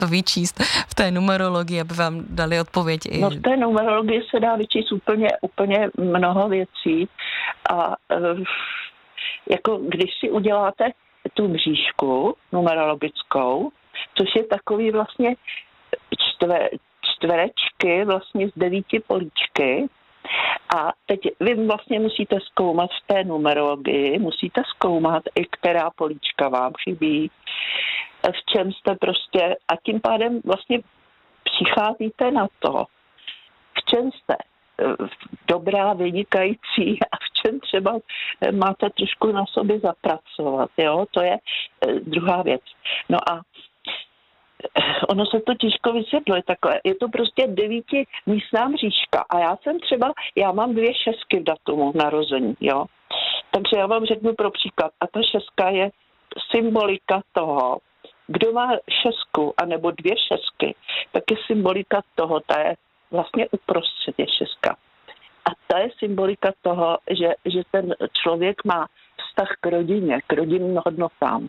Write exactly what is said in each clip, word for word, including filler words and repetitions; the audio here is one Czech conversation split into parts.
to vyčíst v té numerologii, aby vám dali odpověď. I... No v té numerologii se dá vyčíst úplně, úplně mnoho věcí a uh, jako když si uděláte tu mřížku numerologickou, což je takový vlastně čtve, čtverečky vlastně z devíti políčky. A teď vy vlastně musíte zkoumat v té numerologii, musíte zkoumat i která políčka vám chybí, v čem jste prostě, a tím pádem vlastně přicházíte na to, v čem jste dobrá, vynikající a v čem třeba máte trošku na sobě zapracovat, jo, to je druhá věc. No a ono se to těžko vysvětluje takhle. Je to prostě devíti místná mřížka a já jsem třeba, já mám dvě šestky v datumu narození, jo. Takže já vám řeknu pro příklad. A ta šestka je symbolika toho, kdo má šestku, anebo dvě šestky, tak je symbolika toho, ta je vlastně uprostřed je šestka. A ta je symbolika toho, že, že ten člověk má vztah k rodině, k rodinným hodnotám.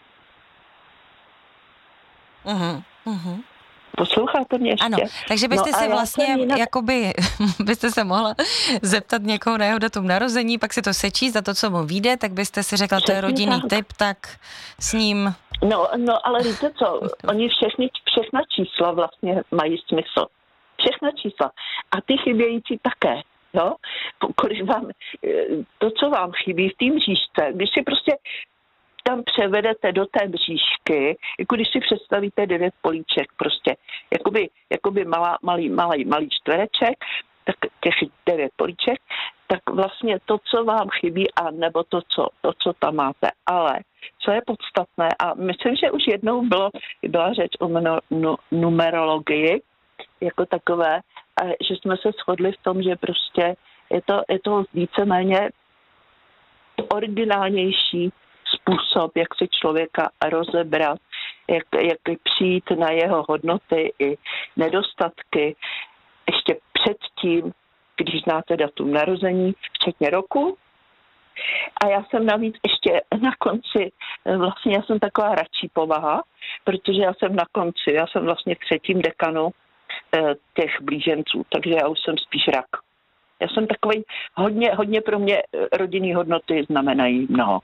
Uhum, uhum. Posloucháte mě ještě? Ano, takže byste no, si vlastně, jinak... jakoby, byste se mohla zeptat někoho na jeho datum narození, pak si to sečíst za to, co mu vyjde, tak byste si řekla, to je rodinný tak. typ, tak s ním... No, no, ale víte co, oni všechny, všechna čísla vlastně mají smysl. Všechna čísla. A ty chybějící také, jo? Kolik vám, to, co vám chybí v té mřížce, když si prostě tam převedete do té mřížky, jako když si představíte devět políček, prostě, jakoby, jakoby malá, malý, malý, malý čtvereček, tak těch devět políček, tak vlastně to, co vám chybí, a nebo to, co, to, co tam máte. Ale co je podstatné, a myslím, že už jednou bylo, byla řeč o meno, no, numerologii, jako takové, a že jsme se shodli v tom, že prostě je to, je to víceméně originálnější způsob, jak si člověka rozebrat, jak, jak přijít na jeho hodnoty i nedostatky ještě předtím, když znáte datum narození, včetně roku. A já jsem navíc ještě na konci, vlastně já jsem taková radší povaha, protože já jsem na konci, já jsem vlastně v třetím dekanu těch blíženců, takže já už jsem spíš rak. Já jsem takový, hodně, hodně pro mě rodinný hodnoty znamenají mnoho.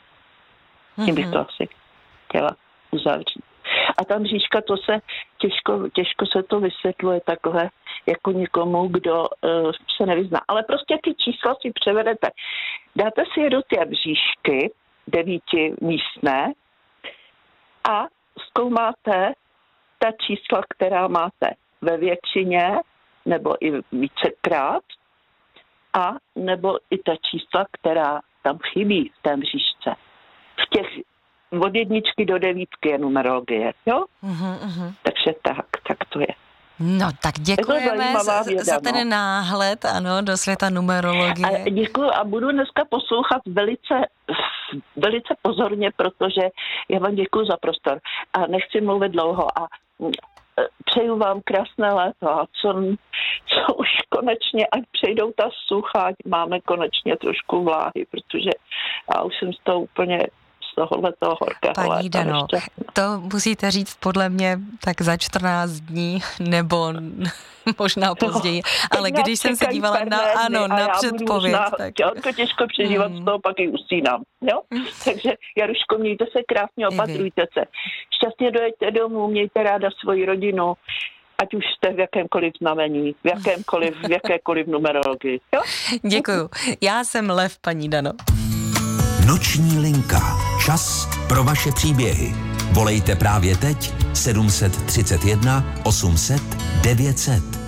Tím bych to asi chtěla uzavřít. A ta mřížka, to se těžko, těžko se to vysvětluje takhle jako někomu, kdo uh, se nevyzná. Ale prostě ty čísla si převedete. Dáte si je do té mřížky, devíti místné, a zkoumáte ta čísla, která máte ve většině, nebo i vícekrát, a nebo i ta čísla, která tam chybí v té mřížce. V těch od jedničky do devítky je numerologie, jo? Uh-huh, uh-huh. Takže tak, tak to je. No, tak děkujeme věda, za ten no. náhled, ano, do světa numerologie. A děkuju a budu dneska poslouchat velice, velice pozorně, protože já vám děkuju za prostor a nechci mluvit dlouho a přeju vám krásné léto a co, co už konečně, ať přejdou ta sucha, ať máme konečně trošku vláhy, protože já už jsem z toho úplně z tohohle toho horkého léta. Paní Dano, to musíte říct podle mě tak za čtrnáct dní, nebo možná později, no, ale když jsem se dívala na, ano, na předpověď. Tak... to těžko přežívat, hmm. z toho pak i usínám. Jo? Takže Jaruško, mějte se krásně, opatrujte se. Šťastně dojeďte domů, mějte ráda svoji rodinu, ať už jste v jakémkoliv znamení, v jakémkoliv, v jakékoliv numerologii. Jo? Děkuju. Já jsem Lev, paní Dano. Noční linka. Čas pro vaše příběhy. Volejte právě teď sedm set třicet jedna osm set devět set.